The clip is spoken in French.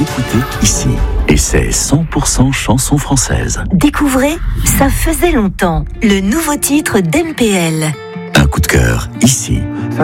écoutez ici. Et c'est 100% chansons françaises. Découvrez Ça faisait longtemps, le nouveau titre d'MPL. Un coup de cœur ici.